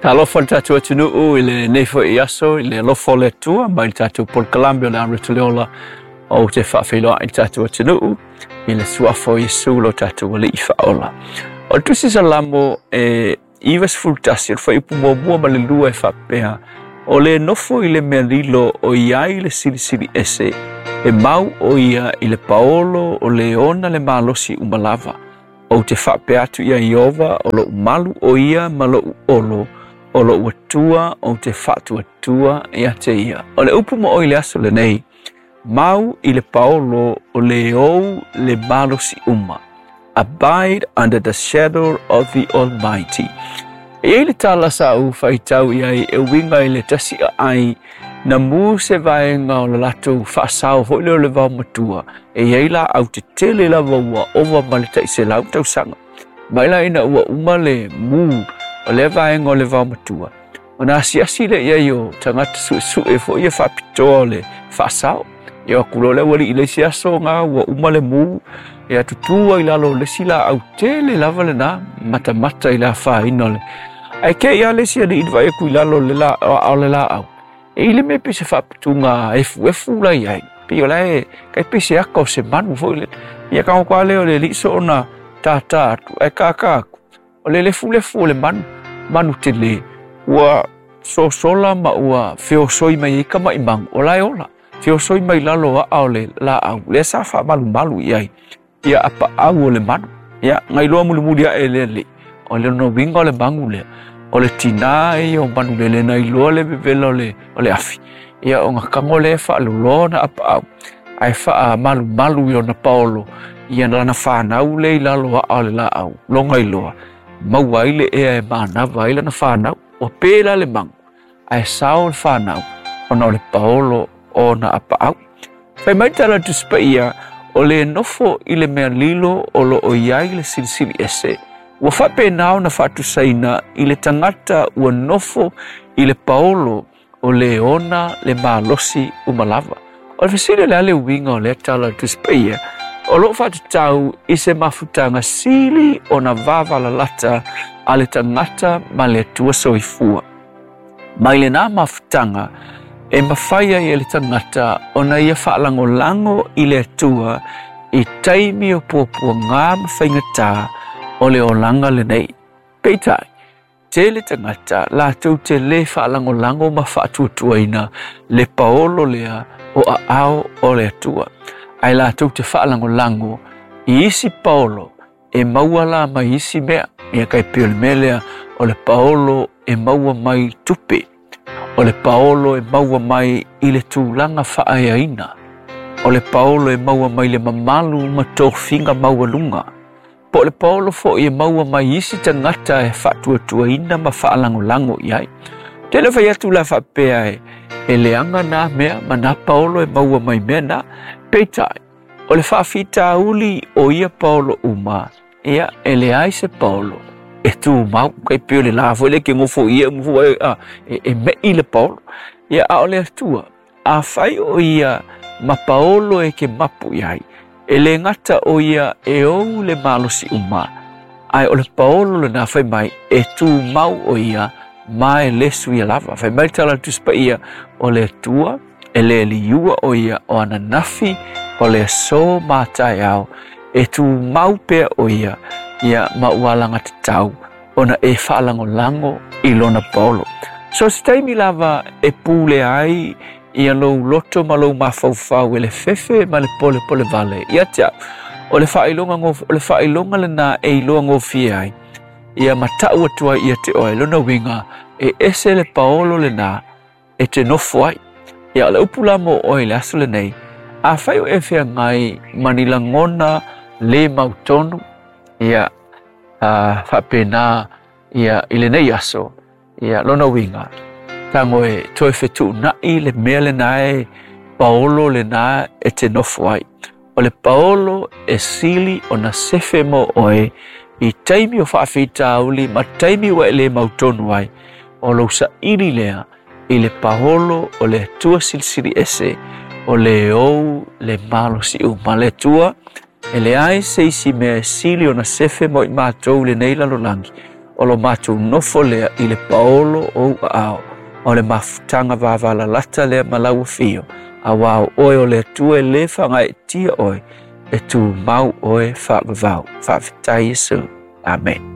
Talofa tatu atunuu ile nefo iaso ile lofo le tua mai tatu Port Columbia le Amrituleola o te whawhiloa i tatu atunuu ile suafo Yesu lo tatu wale i whaola. O tusi sa lamo iwas fultasi o whaipu mua ma le lua e whapea o le nofo ile mea lilo o iai le silisili ese e mau o ia ile paolo o le ona le malosi umalava o te whapea atu ia Iova o lo umalu o ia ma lo olo o lo uatua o te whatu atua ia te ia. O le upu mo o ile aso le nei, mau i le paolo o le ou le malosi uma. Abide under the shadow of the Almighty. E ele tala sa u whaitau iai e winga i le tasi a ai na mu se vaenga o le lato whaasau hoi leo le vau matua e eila au te tele la vaua ova malita i se lau tau sanga. Maila ina ua umale mu o le vaenga o le vau matua. O na asiasi le iai o tangata su e fo ia whapitoa le whaasau. Ia wakulo le wali i le siaso ngā ua umale mu e atutua i lalo le sila au tele lava le na mata i la wha inole. Ai ke ia le sia ni idwa e kui lalo le la au le la au. E ile me pese whapitunga efu la iai. Pio la e kai pese ako se manu fo ile. Ia kau kwa leo le liso ona tata atu. E kakaku. O le lefu le manu te le. Ua sola ma ua feo soi mai ika mai mangu. O la e ola. Feo soi mai lalo a au le la au. Le sa wha malu iai. Ia apa au o le manu. Ia ngai loa muli a e le. O le no winga o le mangu le. O le tina e o manu le na iloa le bevela o le afi. Ia o ngakango le wha aluloa na apa au. Ai wha malu i o na paolo. Ia na whanau le ilalo a au le la au. Longa iloa. Maua ile ea e manava ila na whanau. O pēla le mangu. Ai sao le whanau. O na o le paolo o na apa au. Whai maitala tu spa ia o le nofo i le mea lilo o lo o iai le silisili ese. Ua whape nao na whatu saina i le tangata ua nofo i le paolo o le ona le malosi umalava. O le fasile le ale winga o le tala tu speia. O lo whatu tau i se mafutanga sili o na vavala lata a le tangata ma le tua soifua. Mai le na mafutanga e mawhaia i le tangata o na ia whaalango i le tua i taimi o puapua ngā mawhaingatā o le olanga le nei. Peitai, te le tangata, la tau te le whaalango ma whaatuatuaina le paolo lea o a ao o le atua. Ai la tau te whaalango i isi paolo e maua la mai isi mea. Ia kai pio le melea o le paolo e maua mai tupe. O le paolo e maua mai i le tūlanga whaaeaina. O le paolo e maua mai le mamalu ma tōwhinga maua lunga. Po le paolo fo i maua mai isi tangata e whaatuatuaina ma whaalango iai. Tele whai atu la whapea e leanga nā mea ma nā paolo e maua mai mea na peitai. O le whaafita uli o ia paolo uma. Ia e le ai se paolo. E tu mau kai pio le lafo le ke ngofo ia ngofo e me i le paolo. Ia a o le atua. A whai o ia ma paolo e ke mapu iai. E le ngata o ia e ou le malosi uma. Ai o le paolo le na whai mai e tu mau o ia ma e lesu ia lava. Whai mai tala tuspa ia o le tua e le liua o ia o ana nafi o le so mātai au. E tu mau pea o ia ma ualanga te tau o na e whaalango i lona paolo. So staimi lava e pūle ai ia lou loto ma lou mawhauwhau e le fefe ma le pole vale. Ia tia, o le whailonga le na e iloa ngofi ai. Ia matau atua ia te oe lona winga e ese le paolo le na e te nofo ai. Ia le upula mo oe le aso le nei. A whaio e whea ngai manilangona le mautonu. Ia whapena ia i le nei aso. Ia lona winga. Tango e toi whetu nai le mea le nae paolo le na e te nofo ai. O le paolo e sili o na sefe mo oe i taimi o whaafita auli ma taimi wa e le mautonu ai. O lo sa iri lea i le paolo o le tua silisili ese o le ou le malosi uma le tua e le ai se isi mea sili o na sefe mo i mātou le nei lalolangi. o lo mātou nofo lea I le paolo o ao, o le mafutanga vāvala lata lea malaua fio, a wao oe o le tue le whanga e tia oe, e tu mau oe whaakavau, whaafitai Yesu. Amen.